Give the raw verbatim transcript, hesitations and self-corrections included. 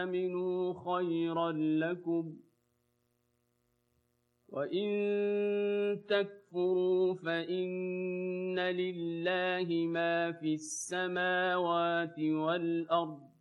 آمنوا خيرا لكم وإن تكفروا فإن لله ما في السماوات والأرض